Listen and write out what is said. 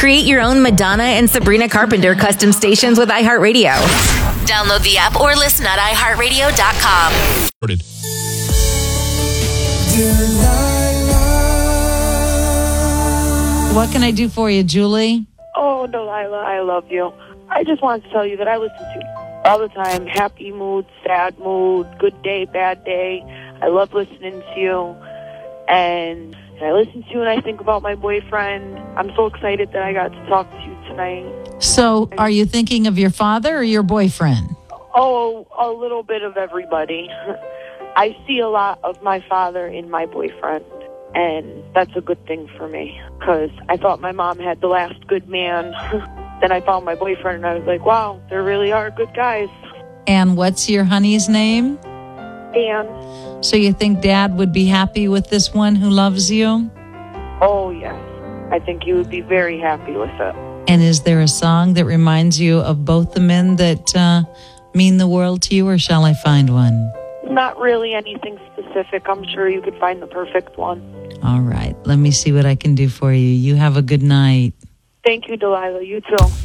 Create your own Madonna and Sabrina Carpenter custom stations with iHeartRadio. Download the app or listen at iHeartRadio.com. What can I do for you, Julie? Oh, Delilah, I love you. I just wanted to tell you that I listen to you all the time. Happy mood, sad mood, good day, bad day. I love listening to you. And I listen to you and I think about my boyfriend. I'm so excited that I got to talk to you tonight. So are you thinking of your father or your boyfriend? Oh, a little bit of everybody. I see a lot of my father in my boyfriend. And that's a good thing for me. Because I thought my mom had the last good man. Then I found my boyfriend and I was like, wow, there really are good guys. And what's your honey's name? Dan. So you think Dad would be happy with this one who loves you? Oh, yes. I think he would be very happy with it. And is there a song that reminds you of both the men that mean the world to you, or shall I find one? Not really anything specific. I'm sure you could find the perfect one. All right. Let me see what I can do for you. You have a good night. Thank you, Delilah. You too.